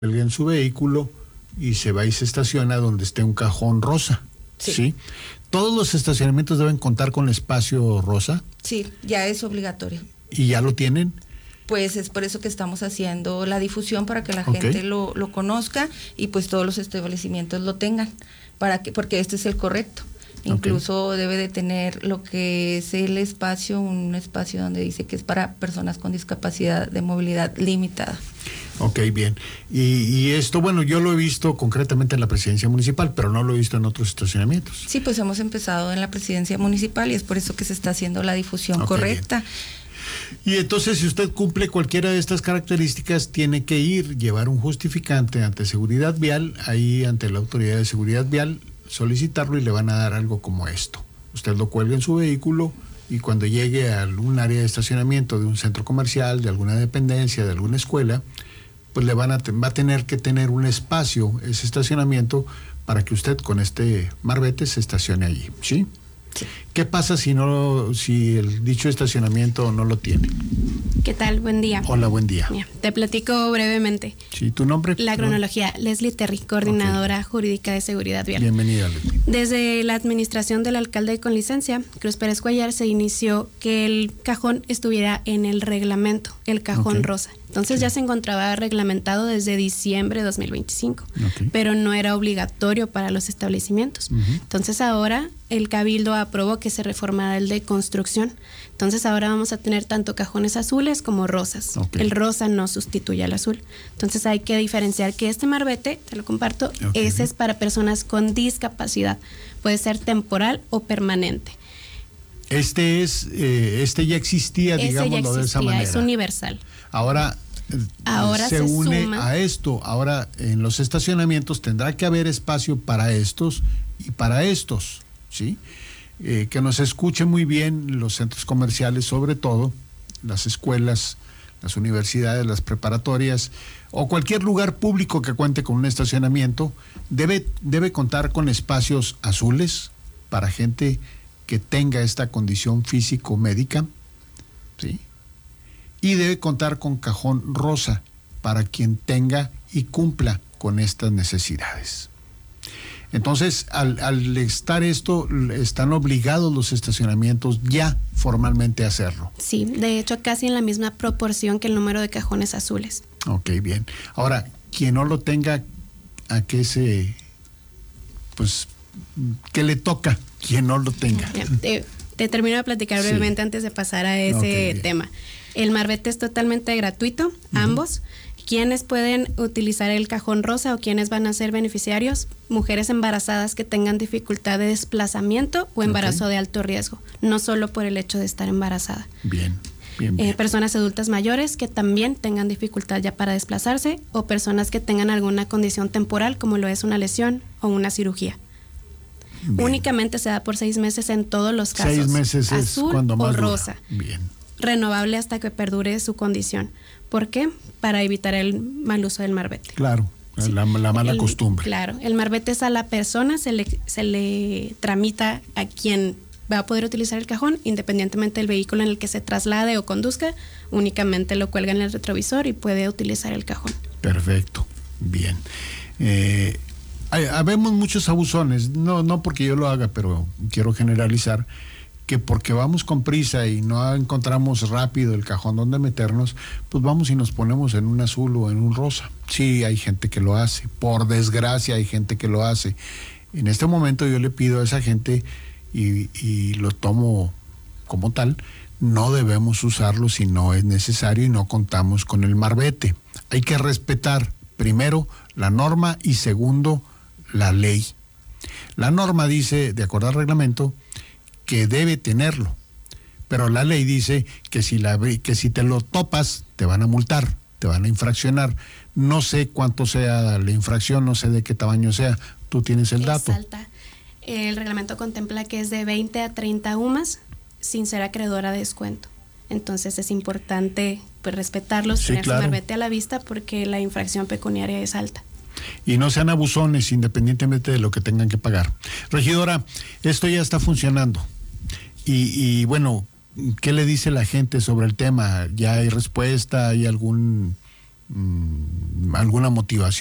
en su vehículo y se va y se estaciona donde esté un cajón rosa. Sí. ¿Sí? ¿Todos los estacionamientos deben contar con espacio rosa? Sí, ya es obligatorio. ¿Y ya lo tienen? Pues es por eso que estamos haciendo la difusión para que la Ok. gente lo conozca y pues todos los establecimientos lo tengan, porque este es el correcto. Incluso debe de tener lo que es el espacio, un espacio donde dice que es para personas con discapacidad de movilidad limitada. Ok, bien. Y esto, bueno, yo lo he visto concretamente en la presidencia municipal, pero no lo he visto en otros estacionamientos. Sí, pues hemos empezado en la presidencia municipal y es por eso que se está haciendo la difusión Ok, correcta. Y entonces, si usted cumple cualquiera de estas características, tiene que llevar un justificante ante seguridad vial, ahí ante la autoridad de seguridad vial, solicitarlo y le van a dar algo como esto. Usted lo cuelga en su vehículo y cuando llegue a algún área de estacionamiento de un centro comercial, de alguna dependencia, de alguna escuela, pues va a tener que tener un espacio, ese estacionamiento, para que usted con este marbete se estacione allí, ¿sí? Sí. ¿Qué pasa si el dicho estacionamiento no lo tiene? ¿Qué tal? Buen día. Hola, buen día. Mira, te platico brevemente. Sí, ¿tu nombre? La cronología, Leslie Terry, coordinadora jurídica de seguridad vial. Bienvenida, Leslie. Desde la administración del alcalde con licencia, Cruz Pérez Cuellar, se inició que el cajón estuviera en el reglamento, el cajón rosa. Entonces ya se encontraba reglamentado desde diciembre de 2025, pero no era obligatorio para los establecimientos. Entonces ahora el Cabildo aprobó que se reformara el de construcción. Entonces ahora vamos a tener tanto cajones azules como rosas. El rosa no sustituye al azul. Entonces hay que diferenciar que este marbete, te lo comparto, ese es para personas con discapacidad. Puede ser temporal o permanente. Este ya existía, digámoslo de esa manera. Es universal. Ahora se une suma a esto. Ahora en los estacionamientos tendrá que haber espacio para estos y para estos, ¿sí? Que nos escuchen muy bien los centros comerciales, sobre todo las escuelas, las universidades, las preparatorias o cualquier lugar público que cuente con un estacionamiento debe contar con espacios azules para gente que tenga esta condición físico-médica, ¿sí? Y debe contar con cajón rosa para quien tenga y cumpla con estas necesidades. Entonces, al estar esto, están obligados los estacionamientos ya formalmente a hacerlo. Sí, de hecho casi en la misma proporción que el número de cajones azules. Ok, bien. Ahora, quien no lo tenga, ¿a qué qué le toca quien no lo tenga? Bien, te termino de platicar brevemente antes de pasar a ese tema. El marbete es totalmente gratuito, ambos. ¿Quiénes pueden utilizar el cajón rosa o quiénes van a ser beneficiarios? Mujeres embarazadas que tengan dificultad de desplazamiento o embarazo de alto riesgo, no solo por el hecho de estar embarazada. Bien. Personas adultas mayores que también tengan dificultad ya para desplazarse o personas que tengan alguna condición temporal como lo es una lesión o una cirugía. Bien. Únicamente se da por 6 meses en todos los casos. 6 meses azul es cuando más o rosa. Dura. Bien. Renovable hasta que perdure su condición. ¿Por qué? Para evitar el mal uso del marbete. Claro, sí. la mala costumbre. Claro, el marbete es a la persona, se le tramita a quien va a poder utilizar el cajón, independientemente del vehículo en el que se traslade o conduzca, únicamente lo cuelga en el retrovisor y puede utilizar el cajón. Perfecto, bien. Habemos muchos abusones, no porque yo lo haga, pero quiero generalizar, que porque vamos con prisa y no encontramos rápido el cajón donde meternos, pues vamos y nos ponemos en un azul o en un rosa. Sí, hay gente que lo hace, por desgracia hay gente que lo hace. En este momento yo le pido a esa gente, y lo tomo como tal, no debemos usarlo si no es necesario y no contamos con el marbete. Hay que respetar, primero, la norma y segundo, la ley. La norma dice, de acuerdo al reglamento, que debe tenerlo, pero la ley dice que si te lo topas, te van a multar, te van a infraccionar. No sé cuánto sea la infracción, no sé de qué tamaño sea. ¿Tú tienes el dato? Es alta. El reglamento contempla que es de 20 a 30 UMAS sin ser acreedora de descuento. Entonces es importante respetarlos, tener su marbete a la vista porque la infracción pecuniaria es alta. Y no sean abusones independientemente de lo que tengan que pagar. Regidora, esto ya está funcionando. Y bueno, ¿qué le dice la gente sobre el tema? ¿Ya hay respuesta? ¿Hay algún alguna motivación